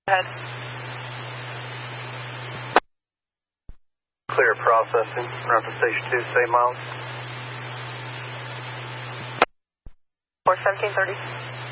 Ahead. Clear processing. Run for station 2, same miles. 41730.